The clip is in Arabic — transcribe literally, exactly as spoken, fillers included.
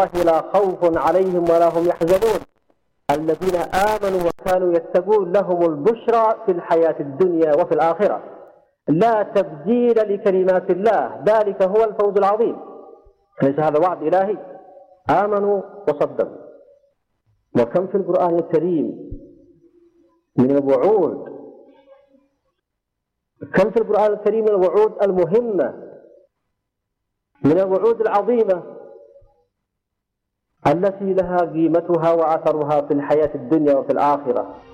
الله لا خوف عليهم ولا هم يحزنون الذين آمنوا وكانوا يتقون لهم البشرى في الحياة الدنيا وفي الآخرة لا تبديل لكلمات الله ذلك هو الفوز العظيم. ليس هذا وعد إلهي؟ آمنوا وصدقوا. وكم في القرآن الكريم من الوعود، كم في القرآن الكريم من الوعود المهمة، من الوعود العظيمة التي لها قيمتها وأثرها في الحياة الدنيا وفي الآخرة.